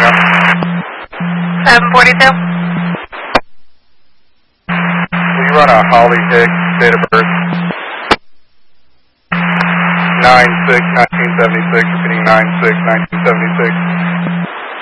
now. 742. Will you run a Holly Hicks, date of birth? 9/6/1976, repeating 9/6/1976.